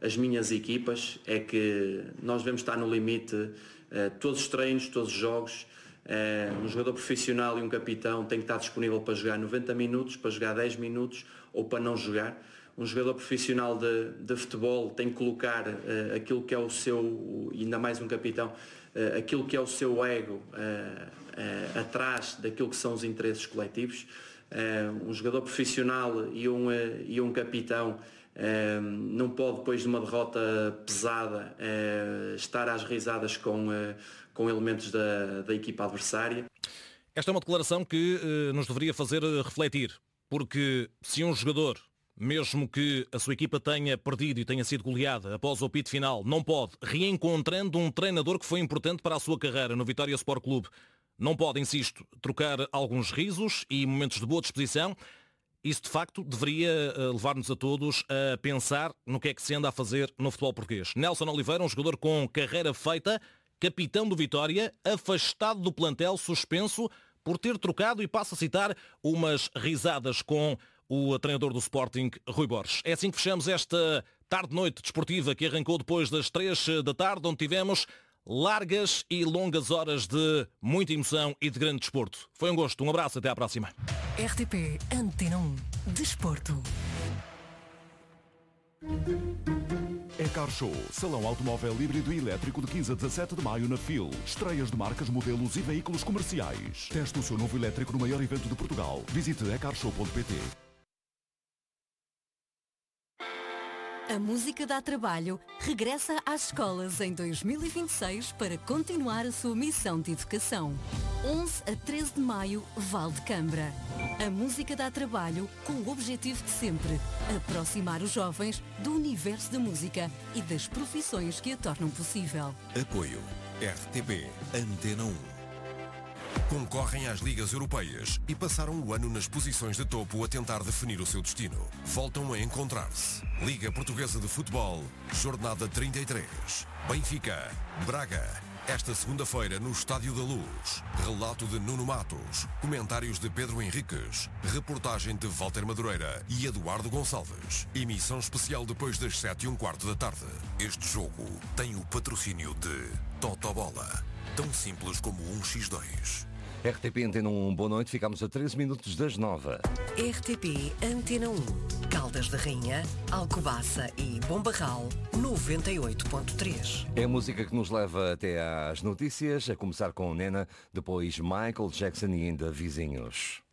as minhas equipas, é que nós devemos estar no limite, todos os treinos, todos os jogos. Um jogador profissional e um capitão tem que estar disponível para jogar 90 minutos, para jogar 10 minutos ou para não jogar. Um jogador profissional de futebol tem que colocar aquilo que é o seu, ainda mais um capitão, aquilo que é o seu ego atrás daquilo que são os interesses coletivos. Um jogador profissional e um capitão não pode, depois de uma derrota pesada, estar às risadas com elementos da equipa adversária. Esta é uma declaração que nos deveria fazer refletir, porque se um jogador, mesmo que a sua equipa tenha perdido e tenha sido goleada após o apito final, não pode, reencontrando um treinador que foi importante para a sua carreira no Vitória Sport Clube, não pode, insisto, trocar alguns risos e momentos de boa disposição. Isso, de facto, deveria levar-nos a todos a pensar no que é que se anda a fazer no futebol português. Nelson Oliveira, um jogador com carreira feita, capitão do Vitória, afastado do plantel, suspenso por ter trocado, e passo a citar, umas risadas com o treinador do Sporting, Rui Borges. É assim que fechamos esta tarde-noite desportiva que arrancou depois das 3 da tarde, onde tivemos largas e longas horas de muita emoção e de grande desporto. Foi um gosto, um abraço, até à próxima. RTP Antena 1 Desporto. Car Show, salão automóvel híbrido e elétrico de 15 a 17 de maio na FIL. Estreias de marcas, modelos e veículos comerciais. Teste o seu novo elétrico no maior evento de Portugal. Visite ecarshow.pt. A música dá trabalho regressa às escolas em 2026 para continuar a sua missão de educação. 11 a 13 de maio, Val de Cambra. A música dá trabalho com o objetivo de sempre aproximar os jovens do universo da música e das profissões que a tornam possível. Apoio RTP Antena 1. Concorrem às Ligas Europeias e passaram o ano nas posições de topo a tentar definir o seu destino. Voltam a encontrar-se. Liga Portuguesa de Futebol, Jornada 33. Benfica, Braga. Esta segunda-feira no Estádio da Luz. Relato de Nuno Matos. Comentários de Pedro Henriques. Reportagem de Walter Madureira e Eduardo Gonçalves. Emissão especial depois das 7:15 da tarde. Este jogo tem o patrocínio de Totobola. Tão simples como 1x2. RTP Antena 1, boa noite. Ficamos a 13 minutos das 9. RTP Antena 1, Caldas da Rainha, Alcobaça e Bombarral, 98.3. É a música que nos leva até às notícias, a começar com Nena, depois Michael Jackson e ainda Vizinhos.